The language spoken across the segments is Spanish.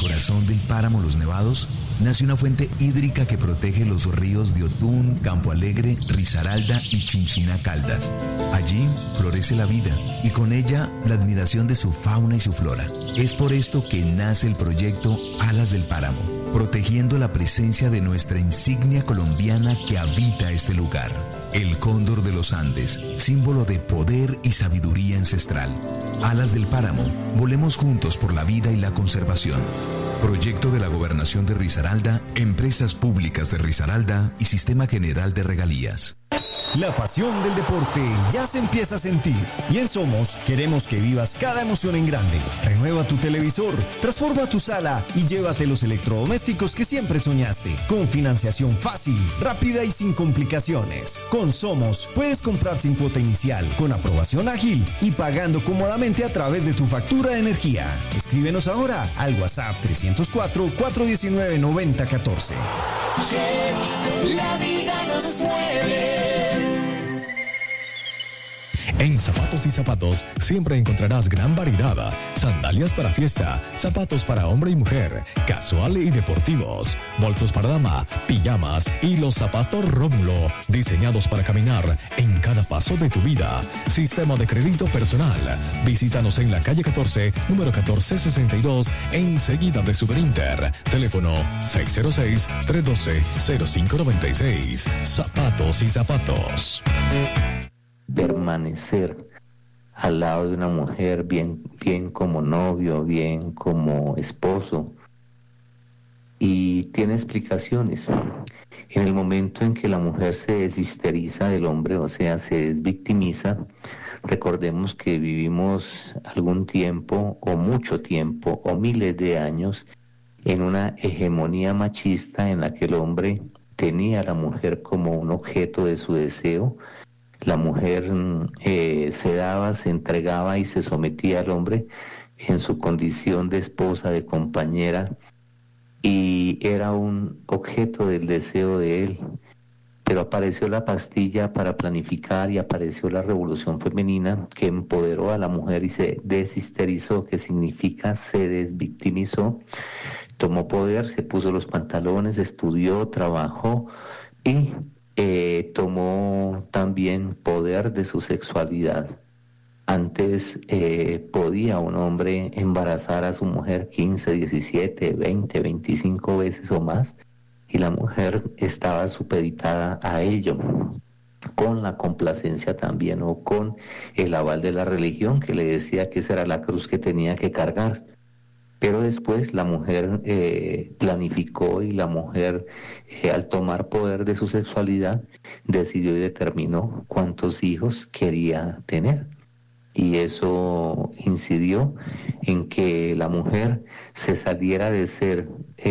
corazón del páramo Los Nevados, nace una fuente hídrica que protege los ríos de Otún, Campo Alegre, Risaralda y Chinchina Caldas. Allí florece la vida y con ella la admiración de su fauna y su flora. Es por esto que nace el proyecto Alas del Páramo, protegiendo la presencia de nuestra insignia colombiana que habita este lugar, el cóndor de los Andes, símbolo de poder y sabiduría ancestral. Alas del Páramo, volemos juntos por la vida y la conservación. Proyecto de la Gobernación de Risaralda, Empresas Públicas de Risaralda y Sistema General de Regalías. La pasión del deporte ya se empieza a sentir y en Somos queremos que vivas cada emoción en grande. Renueva tu televisor, transforma tu sala y llévate los electrodomésticos que siempre soñaste. Con financiación fácil, rápida y sin complicaciones. Con Somos puedes comprar sin cuota inicial, con aprobación ágil y pagando cómodamente a través de tu factura de energía. Escríbenos ahora al WhatsApp 304-419-9014. La vida nos mueve. En Zapatos y Zapatos siempre encontrarás gran variedad. Sandalias para fiesta, zapatos para hombre y mujer, casual y deportivos, bolsos para dama, pijamas y los zapatos Rómulo, diseñados para caminar en cada paso de tu vida. Sistema de crédito personal. Visítanos en la calle 14, número 1462, enseguida de Superinter. Teléfono 606-312-0596. Zapatos y Zapatos. Permanecer al lado de una mujer, bien como novio, bien como esposo, y tiene explicaciones. En el momento en que la mujer se deshisteriza del hombre, o sea, se desvictimiza, recordemos que vivimos algún tiempo, o mucho tiempo, o miles de años, en una hegemonía machista en la que el hombre tenía a la mujer como un objeto de su deseo. La mujer se daba, se entregaba y se sometía al hombre en su condición de esposa, de compañera, y era un objeto del deseo de él. Pero apareció la pastilla para planificar y apareció la revolución femenina que empoderó a la mujer y se deshisterizó, que significa se desvictimizó, tomó poder, se puso los pantalones, estudió, trabajó y tomó también poder de su sexualidad. Antes podía un hombre embarazar a su mujer 15, 17, 20, 25 veces o más, y la mujer estaba supeditada a ello, con la complacencia también o con el aval de la religión que le decía que esa era la cruz que tenía que cargar. Pero después la mujer planificó y la mujer, al tomar poder de su sexualidad, decidió y determinó cuántos hijos quería tener. Y eso incidió en que la mujer se saliera de ser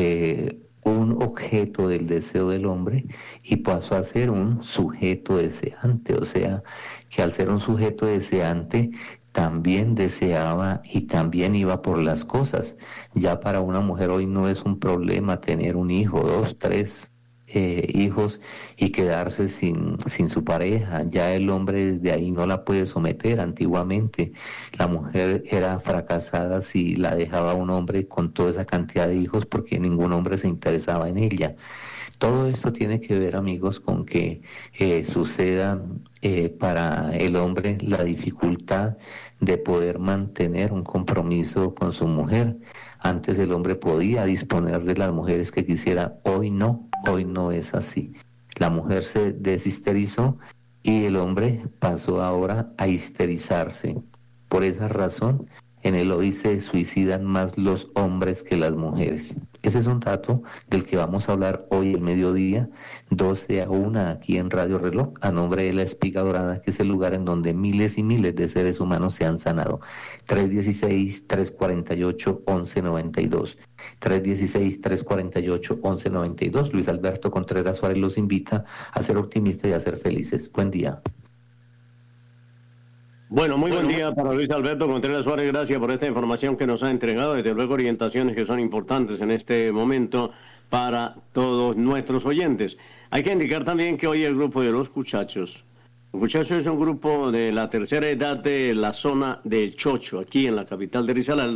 un objeto del deseo del hombre y pasó a ser un sujeto deseante. O sea, que al ser un sujeto deseante, también deseaba y también iba por las cosas. Ya para una mujer hoy no es un problema tener un hijo, 2, 3 hijos y quedarse sin su pareja. Ya el hombre desde ahí no la puede someter. Antiguamente la mujer era fracasada si la dejaba un hombre con toda esa cantidad de hijos porque ningún hombre se interesaba en ella. Todo esto tiene que ver, amigos, con que suceda para el hombre la dificultad de poder mantener un compromiso con su mujer. Antes el hombre podía disponer de las mujeres que quisiera, hoy no es así. La mujer se deshisterizó y el hombre pasó ahora a histerizarse. Por esa razón, en el hoy se suicidan más los hombres que las mujeres. Ese es un dato del que vamos a hablar hoy al mediodía, 12:01 aquí en Radio Reloj, a nombre de La Espiga Dorada, que es el lugar en donde miles y miles de seres humanos se han sanado. 316-348-1192. 316-348-1192. Luis Alberto Contreras Suárez los invita a ser optimistas y a ser felices. Buen día. Bueno, muy buen día para Luis Alberto Contreras Suárez. Gracias por esta información que nos ha entregado. Desde luego, orientaciones que son importantes en este momento para todos nuestros oyentes. Hay que indicar también que hoy el grupo de los Cuchachos. Los Cuchachos es un grupo de la tercera edad de la zona del Chocho, aquí en la capital de Risaralda,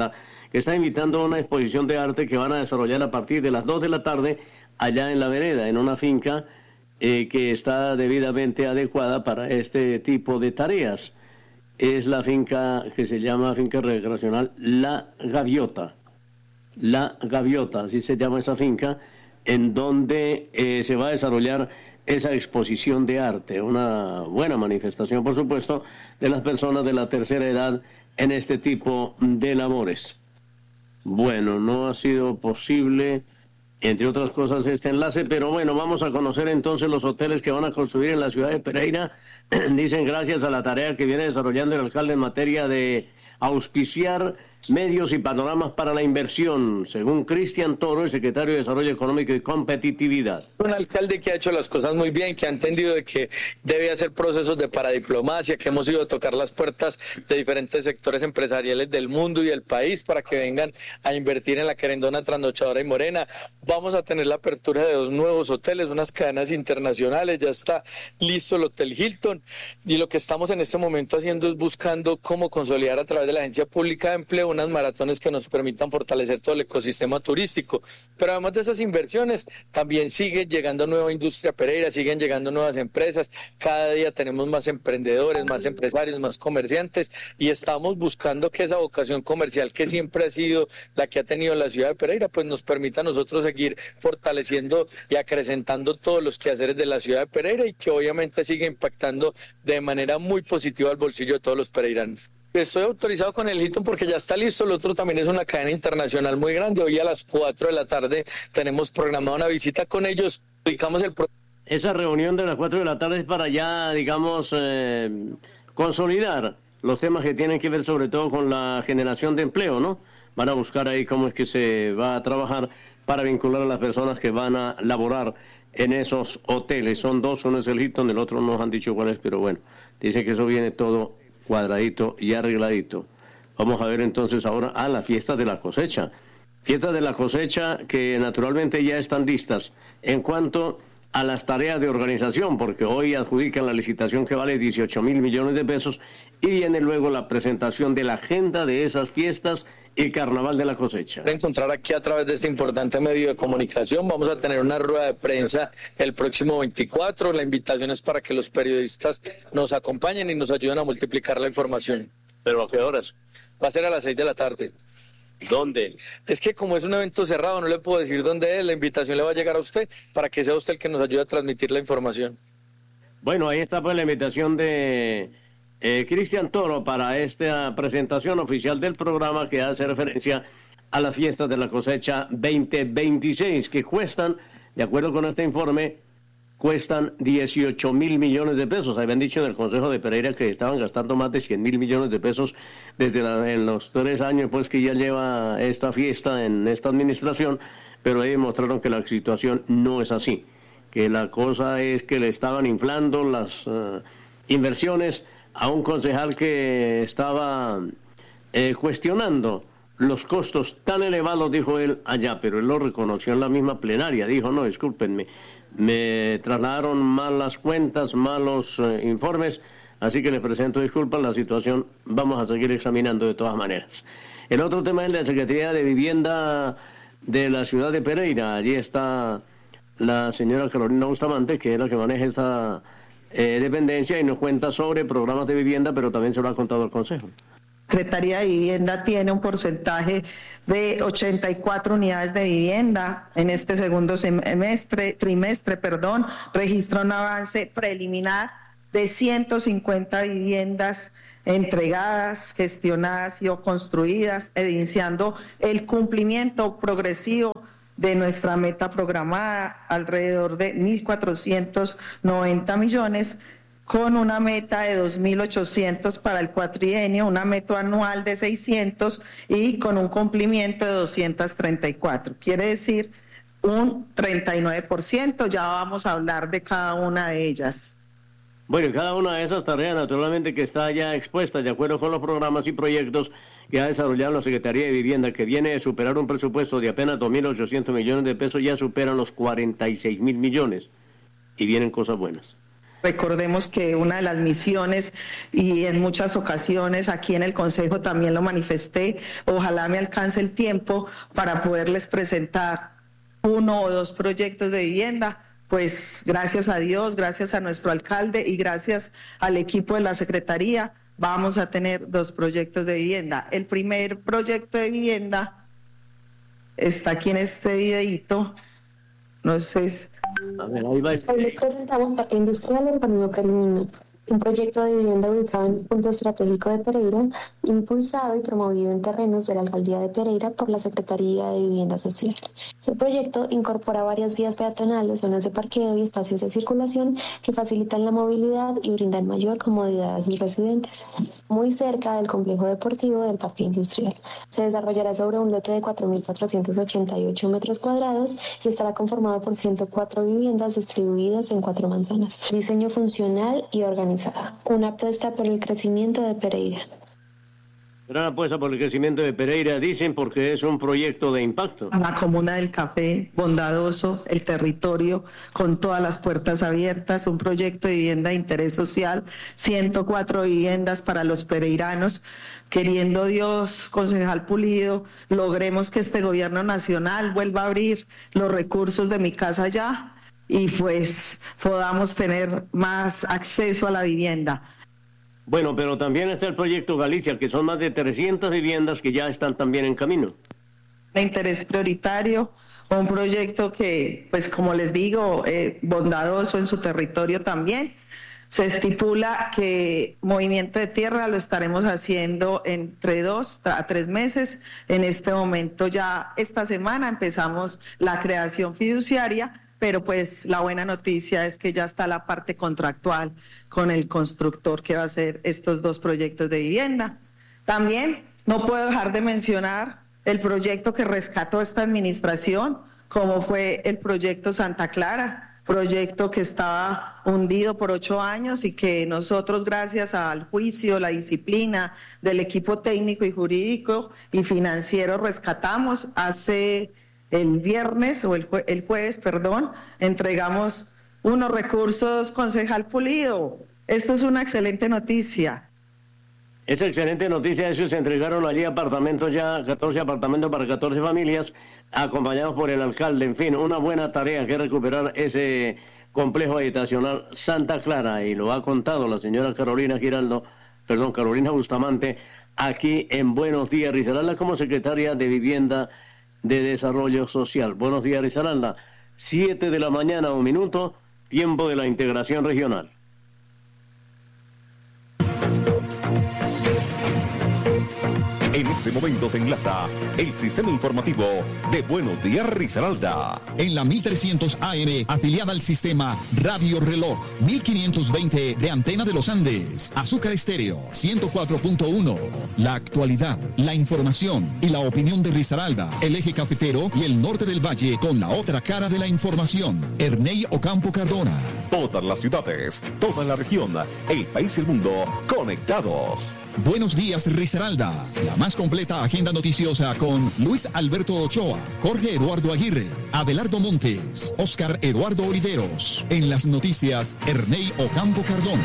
que está invitando a una exposición de arte que van a desarrollar a partir de las 2 de la tarde allá en La Vereda, en una finca que está debidamente adecuada para este tipo de tareas. Es la finca que se llama Finca Recreacional La Gaviota. La Gaviota, así se llama esa finca, en donde se va a desarrollar esa exposición de arte, una buena manifestación, por supuesto, de las personas de la tercera edad en este tipo de labores. Bueno, no ha sido posible, entre otras cosas, este enlace, pero bueno, vamos a conocer entonces los hoteles que van a construir en la ciudad de Pereira. Dicen gracias a la tarea que viene desarrollando el alcalde en materia de auspiciar medios y panoramas para la inversión, según Cristian Toro, el secretario de Desarrollo Económico y Competitividad. Un alcalde que ha hecho las cosas muy bien, que ha entendido de que debe hacer procesos de paradiplomacia, que hemos ido a tocar las puertas de diferentes sectores empresariales del mundo y del país para que vengan a invertir en la querendona trasnochadora y morena. Vamos a tener la apertura de 2 nuevos hoteles, unas cadenas internacionales, ya está listo el Hotel Hilton, y lo que estamos en este momento haciendo es buscando cómo consolidar a través de la Agencia Pública de Empleo unas maratones que nos permitan fortalecer todo el ecosistema turístico. Pero además de esas inversiones, también sigue llegando nueva industria a Pereira, siguen llegando nuevas empresas, cada día tenemos más emprendedores, más empresarios, más comerciantes, y estamos buscando que esa vocación comercial que siempre ha sido la que ha tenido la ciudad de Pereira, pues nos permita a nosotros seguir fortaleciendo y acrecentando todos los quehaceres de la ciudad de Pereira, y que obviamente sigue impactando de manera muy positiva al bolsillo de todos los pereiranos. Estoy autorizado con el Hilton porque ya está listo. El otro también es una cadena internacional muy grande. Hoy a las 4 de la tarde tenemos programada una visita con ellos. Esa reunión de las 4 de la tarde es para ya, digamos, consolidar los temas que tienen que ver sobre todo con la generación de empleo, ¿no? Van a buscar ahí cómo es que se va a trabajar para vincular a las personas que van a laborar en esos hoteles. Son 2, uno es el Hilton, el otro no nos han dicho cuál es, pero bueno, dice que eso viene todo cuadradito y arregladito. Vamos a ver entonces ahora a la fiesta de la cosecha. Fiestas de la cosecha que naturalmente ya están listas en cuanto a las tareas de organización, porque hoy adjudican la licitación que vale 18.000 millones de pesos y viene luego la presentación de la agenda de esas fiestas y Carnaval de la Cosecha. Encontrar aquí a través de este importante medio de comunicación. Vamos a tener una rueda de prensa el próximo 24. La invitación es para que los periodistas nos acompañen y nos ayuden a multiplicar la información. ¿Pero a qué horas? Va a ser a las 6 de la tarde. ¿Dónde? Es que como es un evento cerrado, no le puedo decir dónde es. La invitación le va a llegar a usted para que sea usted el que nos ayude a transmitir la información. Bueno, ahí está pues la invitación de Cristian Toro para esta presentación oficial del programa que hace referencia a las fiestas de la cosecha 2026, que cuestan, de acuerdo con este informe, cuestan 18.000 millones de pesos. Habían dicho en el Consejo de Pereira que estaban gastando más de 100.000 millones de pesos desde en los 3 años pues que ya lleva esta fiesta en esta administración, pero ahí demostraron que la situación no es así, que la cosa es que le estaban inflando las inversiones a un concejal que estaba cuestionando los costos tan elevados, dijo él allá, pero él lo reconoció en la misma plenaria. Dijo, no, discúlpenme, me trasladaron malas cuentas, malos informes, así que les presento disculpas, la situación vamos a seguir examinando de todas maneras. El otro tema es la Secretaría de Vivienda de la ciudad de Pereira. Allí está la señora Carolina Bustamante, que es la que maneja esta dependencia, y nos cuenta sobre programas de vivienda, pero también se lo ha contado al Consejo. Secretaría de Vivienda tiene un porcentaje de 84 unidades de vivienda en este segundo trimestre, registra un avance preliminar de 150 viviendas entregadas, gestionadas y o construidas, evidenciando el cumplimiento progresivo de nuestra meta programada, alrededor de 1.490 millones, con una meta de 2.800 para el cuatrienio, una meta anual de 600 y con un cumplimiento de 234. Quiere decir un 39%, ya vamos a hablar de cada una de ellas. Bueno, cada una de esas tareas naturalmente que está ya expuesta de acuerdo con los programas y proyectos que ha desarrollado la Secretaría de Vivienda, que viene de superar un presupuesto de apenas 2.800 millones de pesos, ya superan los 46.000 millones y vienen cosas buenas. Recordemos que una de las misiones, y en muchas ocasiones aquí en el Consejo también lo manifesté, ojalá me alcance el tiempo para poderles presentar 1 o 2 proyectos de vivienda. Pues gracias a Dios, gracias a nuestro alcalde y gracias al equipo de la Secretaría, vamos a tener 2 proyectos de vivienda. El primer proyecto de vivienda está aquí en este videíto, no sé. A ver, ahí va. Hoy les presentamos Parque Industrial en Panamá Preliminar, un proyecto de vivienda ubicado en el punto estratégico de Pereira, impulsado y promovido en terrenos de la Alcaldía de Pereira por la Secretaría de Vivienda Social. El proyecto incorpora varias vías peatonales, zonas de parqueo y espacios de circulación que facilitan la movilidad y brindan mayor comodidad a sus residentes. Muy cerca del complejo deportivo del Parque Industrial. Se desarrollará sobre un lote de 4.488 metros cuadrados y estará conformado por 104 viviendas distribuidas en 4 manzanas. Diseño funcional y organizado. Una apuesta por el crecimiento de Pereira. Gran apuesta por el crecimiento de Pereira, dicen, porque es un proyecto de impacto. La comuna del Café, bondadoso, el territorio con todas las puertas abiertas, un proyecto de vivienda de interés social, 104 viviendas para los pereiranos. Queriendo Dios, concejal Pulido, logremos que este gobierno nacional vuelva a abrir los recursos de Mi Casa Ya y pues podamos tener más acceso a la vivienda. Bueno, pero también está el proyecto Galicia, que son más de 300 viviendas que ya están también en camino. De interés prioritario, un proyecto que, pues como les digo, bondadoso en su territorio también. Se estipula que movimiento de tierra lo estaremos haciendo entre 2 a 3 meses. En este momento ya esta semana empezamos la creación fiduciaria, pero pues la buena noticia es que ya está la parte contractual con el constructor que va a hacer estos 2 proyectos de vivienda. También no puedo dejar de mencionar el proyecto que rescató esta administración, como fue el proyecto Santa Clara, proyecto que estaba hundido por 8 años y que nosotros, gracias al juicio, la disciplina del equipo técnico y jurídico y financiero, rescatamos. Hace el viernes o el jueves, entregamos unos recursos, concejal Pulido. Esto es una excelente noticia. Es excelente noticia, eso se entregaron allí apartamentos ya, 14 apartamentos para 14 familias, acompañados por el alcalde. En fin, una buena tarea que recuperar ese complejo habitacional Santa Clara, y lo ha contado la señora Carolina Bustamante, aquí en Buenos Días Risaralda, como secretaria de Vivienda de Desarrollo Social. Buenos días, Risaralda. 7 de la mañana, 1 minuto, tiempo de la integración regional. En este momento se enlaza el sistema informativo de Buenos Días Risaralda. En la 1300 AM, afiliada al sistema Radio Reloj 1520 de Antena de los Andes, Azúcar Estéreo 104.1. La actualidad, la información y la opinión de Risaralda, el eje cafetero y el norte del valle con la otra cara de la información. Ernei Ocampo Cardona. Todas las ciudades, toda la región, el país y el mundo conectados. Buenos días, Risaralda. La más completa agenda noticiosa con Luis Alberto Ochoa, Jorge Eduardo Aguirre, Abelardo Montes, Oscar Eduardo Oliveros. En las noticias, Ernei Ocampo Cardona.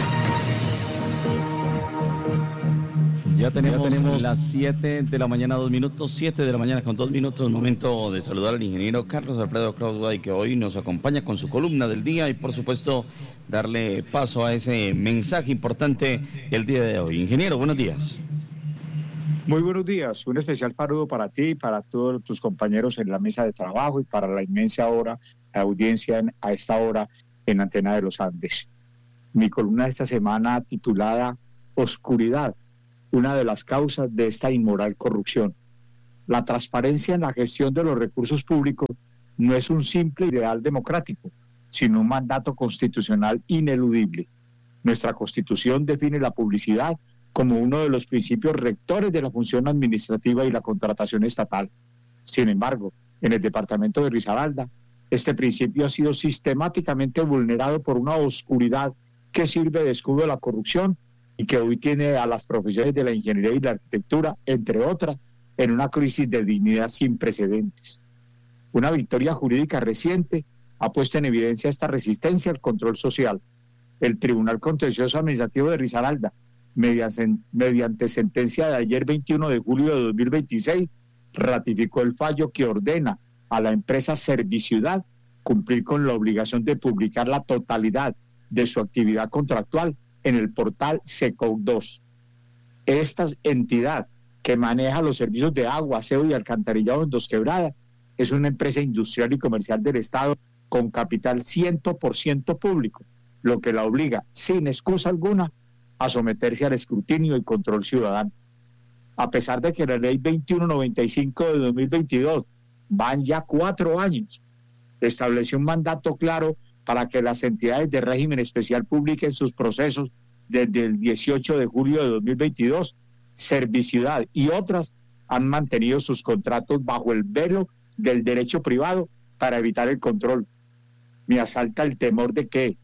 Ya tenemos las 7 de la mañana, 2 minutos, 7 de la mañana con 2 minutos. Momento de saludar al ingeniero Carlos Alfredo Krauswey, que hoy nos acompaña con su columna del día, y por supuesto darle paso a ese mensaje importante el día de hoy. Ingeniero, buenos días. Muy buenos días, un especial saludo para ti y para todos tus compañeros en la mesa de trabajo y para la inmensa audiencia a esta hora en Antena de los Andes. Mi columna de esta semana titulada Oscuridad, una de las causas de esta inmoral corrupción. La transparencia en la gestión de los recursos públicos no es un simple ideal democrático, sino un mandato constitucional ineludible. Nuestra Constitución define la publicidad como uno de los principios rectores de la función administrativa y la contratación estatal. Sin embargo, en el departamento de Risaralda, este principio ha sido sistemáticamente vulnerado por una oscuridad que sirve de escudo a la corrupción y que hoy tiene a las profesiones de la ingeniería y la arquitectura, entre otras, en una crisis de dignidad sin precedentes. Una victoria jurídica reciente ha puesto en evidencia esta resistencia al control social. el Tribunal Contencioso Administrativo de Risaralda, mediante sentencia de ayer 21 de julio de 2026, ratificó el fallo que ordena a la empresa Serviciudad cumplir con la obligación de publicar la totalidad de su actividad contractual en el portal SECOC2. Esta entidad que maneja los servicios de agua, aseo y alcantarillado en Dos Quebradas es una empresa industrial y comercial del Estado con capital 100% público, lo que la obliga, sin excusa alguna, a someterse al escrutinio y control ciudadano. A pesar de que la ley 2195 de 2022, van ya 4 años, estableció un mandato claro para que las entidades de régimen especial publiquen sus procesos desde el 18 de julio de 2022. Serviciudad y otras han mantenido sus contratos bajo el velo del derecho privado para evitar el control. Me asalta el temor de que,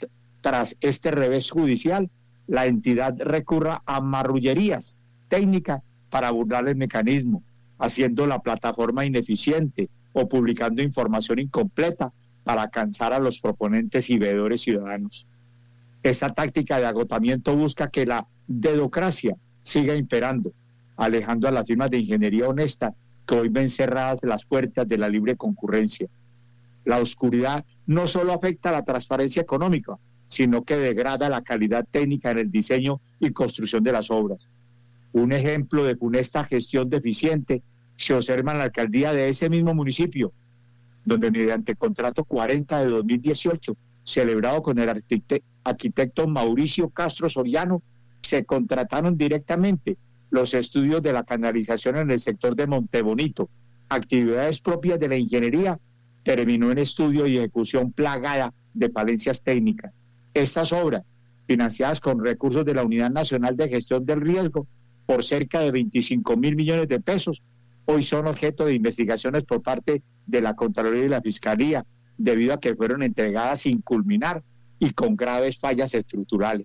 tras este revés judicial, la entidad recurra a marrullerías técnicas para burlar el mecanismo, haciendo la plataforma ineficiente o publicando información incompleta para cansar a los proponentes y veedores ciudadanos. Esta táctica de agotamiento busca que la dedocracia siga imperando, alejando a las firmas de ingeniería honesta que hoy ven cerradas las puertas de la libre concurrencia. La oscuridad no solo afecta a la transparencia económica, sino que degrada la calidad técnica en el diseño y construcción de las obras. Un ejemplo de funesta gestión deficiente se observa en la alcaldía de ese mismo municipio, donde mediante contrato 40 de 2018, celebrado con el arquitecto Mauricio Castro Soriano, se contrataron directamente los estudios de la canalización en el sector de Montebonito. Actividades propias de la ingeniería terminó en estudio y ejecución plagada de falencias técnicas. Estas obras, financiadas con recursos de la Unidad Nacional de Gestión del Riesgo por cerca de 25.000 millones de pesos, hoy son objeto de investigaciones por parte de la Contraloría y la Fiscalía, debido a que fueron entregadas sin culminar y con graves fallas estructurales.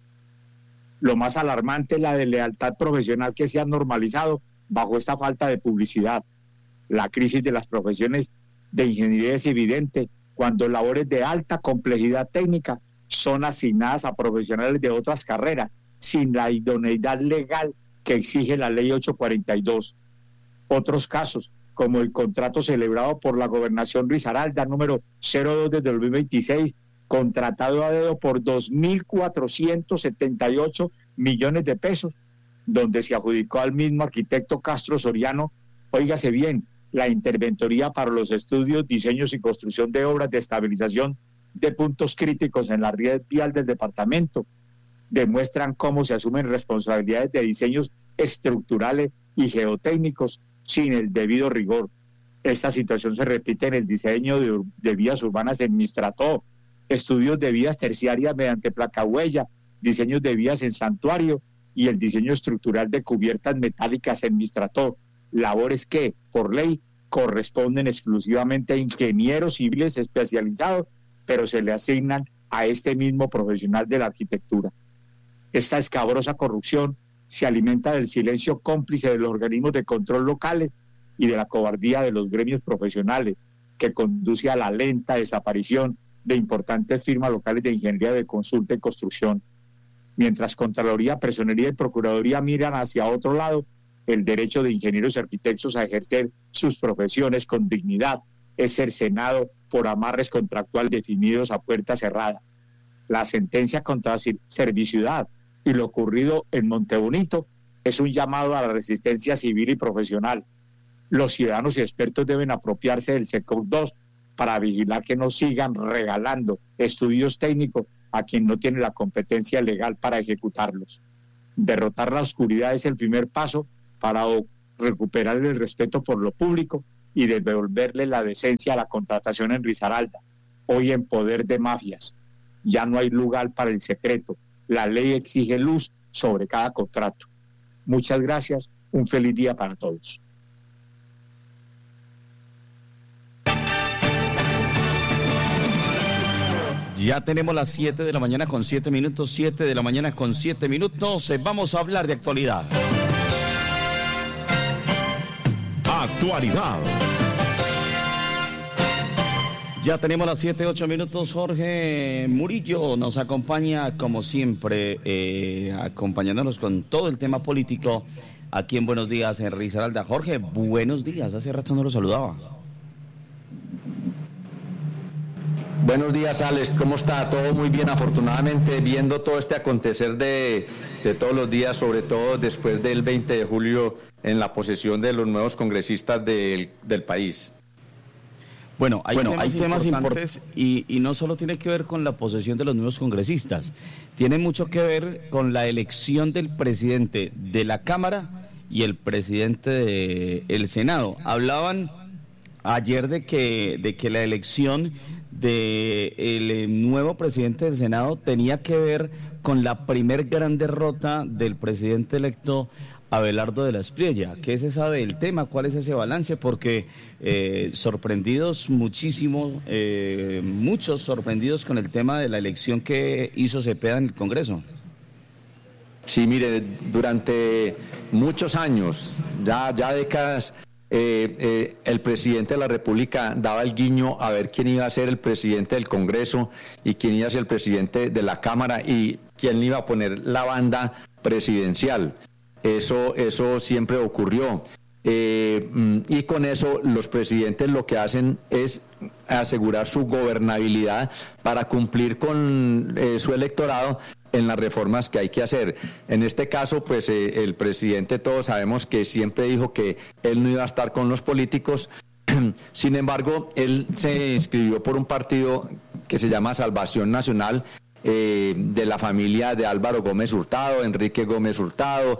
Lo más alarmante es la deslealtad profesional que se ha normalizado bajo esta falta de publicidad. La crisis de las profesiones de ingeniería es evidente cuando labores de alta complejidad técnica son asignadas a profesionales de otras carreras sin la idoneidad legal que exige la Ley 842. Otros casos, como el contrato celebrado por la Gobernación Risaralda número 02 de 2026, contratado a dedo por 2.478 millones de pesos, donde se adjudicó al mismo arquitecto Castro Soriano, óigase bien, la interventoría para los estudios, diseños y construcción de obras de estabilización de puntos críticos en la red vial del departamento. Demuestran cómo se asumen responsabilidades de diseños estructurales y geotécnicos sin el debido rigor. Esta situación se repite en el diseño de vías urbanas en Mistrató, estudios de vías terciarias mediante placahuella, diseños de vías en Santuario y el diseño estructural de cubiertas metálicas en Mistrató, labores que, por ley, corresponden exclusivamente a ingenieros civiles especializados, pero se le asignan a este mismo profesional de la arquitectura. Esta escabrosa corrupción se alimenta del silencio cómplice de los organismos de control locales y de la cobardía de los gremios profesionales, que conduce a la lenta desaparición de importantes firmas locales de ingeniería de consulta y construcción. Mientras Contraloría, Personería y Procuraduría miran hacia otro lado, el derecho de ingenieros y arquitectos a ejercer sus profesiones con dignidad es cercenado por amarres contractuales definidos a puerta cerrada. La sentencia contra Serviciudad y lo ocurrido en Montebonito es un llamado a la resistencia civil y profesional. Los ciudadanos y expertos deben apropiarse del SECOC2 para vigilar que no sigan regalando estudios técnicos a quien no tiene la competencia legal para ejecutarlos. Derrotar la oscuridad es el primer paso para recuperar el respeto por lo público y devolverle la decencia a la contratación en Risaralda, hoy en poder de mafias. Ya no hay lugar para el secreto. La ley exige luz sobre cada contrato. Muchas gracias. Un feliz día para todos. Ya tenemos las 7 de la mañana con 7 minutos, 7 de la mañana con 7 minutos. Vamos a hablar de actualidad. Actualidad. Ya tenemos las 7:08 minutos. Jorge Murillo nos acompaña como siempre, acompañándonos con todo el tema político aquí en Buenos Días en Risaralda. Jorge, buenos días, hace rato no lo saludaba. Buenos días, Alex, ¿cómo está? Todo muy bien, afortunadamente, viendo todo este acontecer de todos los días, sobre todo después del 20 de julio en la posesión de los nuevos congresistas del país. Bueno, hay temas importantes y no solo tiene que ver con la posesión de los nuevos congresistas, tiene mucho que ver con la elección del presidente de la Cámara y el presidente del Senado. Hablaban ayer de que la elección del nuevo presidente del Senado tenía que ver con la primer gran derrota del presidente electo Abelardo de la Espriella. ¿Qué se sabe del tema? ¿Cuál es ese balance? Porque sorprendidos muchísimo, muchos sorprendidos con el tema de la elección que hizo Cepeda en el Congreso. Sí, mire, durante muchos años, ya décadas, el presidente de la República daba el guiño a ver quién iba a ser el presidente del Congreso y quién iba a ser el presidente de la Cámara y quién iba a poner la banda presidencial. Eso siempre ocurrió. Y con eso los presidentes lo que hacen es asegurar su gobernabilidad para cumplir con su electorado en las reformas que hay que hacer. En este caso, pues el presidente, todos sabemos que siempre dijo que él no iba a estar con los políticos. Sin embargo, él se inscribió por un partido que se llama Salvación Nacional, de la familia de Álvaro Gómez Hurtado, Enrique Gómez Hurtado,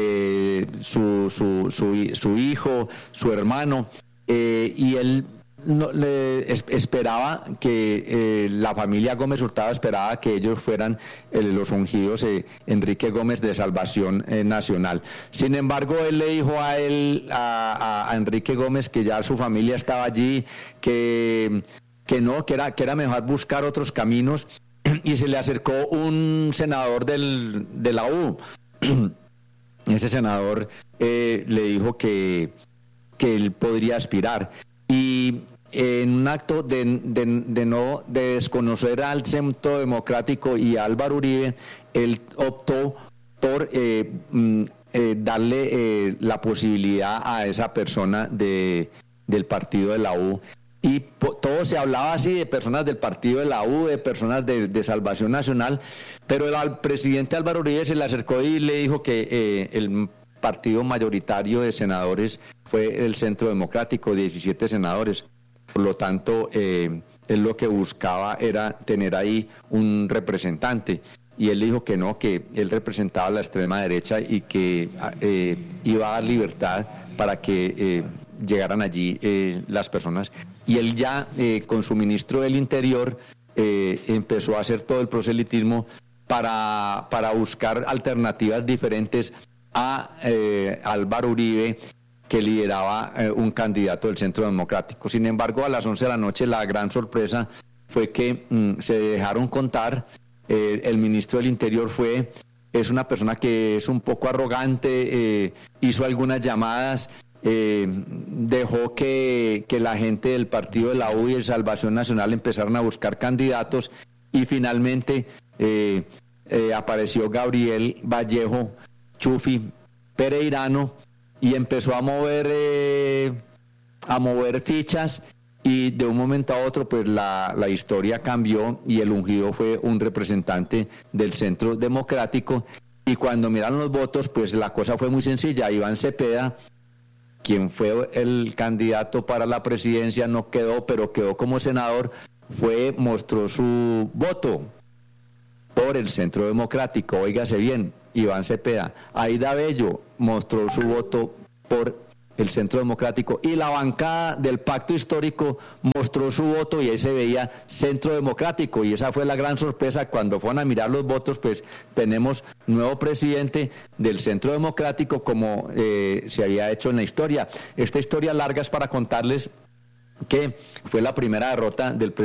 su hijo, su hermano, y él esperaba que la familia Gómez Hurtado esperaba que ellos fueran los ungidos, Enrique Gómez de Salvación Nacional. Sin embargo, él le dijo a Enrique Gómez que ya su familia estaba allí, que era mejor buscar otros caminos, y se le acercó un senador de la U. Ese senador le dijo que él podría aspirar, y en un acto de desconocer al Centro Democrático y a Álvaro Uribe, él optó por darle la posibilidad a esa persona del partido de la U. Y todo se hablaba así de personas del partido de la U, de personas de Salvación Nacional, pero al presidente Álvaro Uribe se le acercó y le dijo que el partido mayoritario de senadores fue el Centro Democrático, 17 senadores. Por lo tanto, él lo que buscaba era tener ahí un representante. Y él le dijo que no, que él representaba a la extrema derecha y que iba a dar libertad para que llegaran allí las personas. Y él ya, con su ministro del Interior, empezó a hacer todo el proselitismo para buscar alternativas diferentes a Álvaro Uribe, que lideraba un candidato del Centro Democrático. Sin embargo, a las 11 de la noche la gran sorpresa fue que se dejaron contar. El ministro del Interior es una persona que es un poco arrogante, hizo algunas llamadas, dejó que la gente del partido de la U y de Salvación Nacional empezaron a buscar candidatos, y finalmente apareció Gabriel Vallejo Chufi Pereirano y empezó a mover fichas, y de un momento a otro pues la historia cambió y el ungido fue un representante del Centro Democrático. Y cuando miraron los votos, pues la cosa fue muy sencilla. Iván Cepeda, quien fue el candidato para la presidencia, no quedó, pero quedó como senador, mostró su voto por el Centro Democrático. Óigase bien, Iván Cepeda. Aida Bello mostró su voto por el Centro Democrático, y la bancada del Pacto Histórico mostró su voto, y ahí se veía Centro Democrático, y esa fue la gran sorpresa. Cuando fueron a mirar los votos, pues tenemos nuevo presidente del Centro Democrático, como se había hecho en la historia. Esta historia larga es para contarles que fue la primera derrota del presidente